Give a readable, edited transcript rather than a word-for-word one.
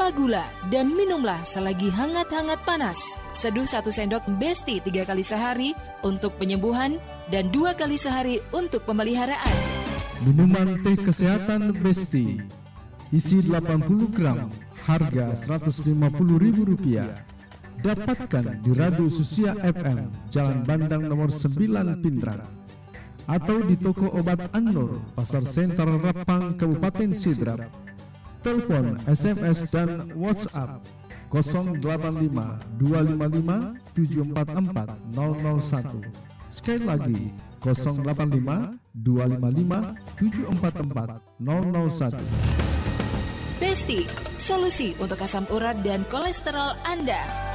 tanpa gula, dan minumlah selagi hangat-hangat panas. Seduh 1 sendok Besti 3 kali sehari untuk penyembuhan dan 2 kali sehari untuk pemeliharaan. Minuman teh kesehatan Besti, isi 80 gram, harga Rp150.000. Dapatkan di Radio Susia FM, Jalan Bandang nomor 9 Pindrang, atau di toko obat An-Nur, Pasar Sentral Rapang, Kabupaten Sidrap. Telepon, SMS, dan WhatsApp 085 255 744 001. Sekali lagi 085 255 744 001. Besti, solusi untuk asam urat dan kolesterol Anda.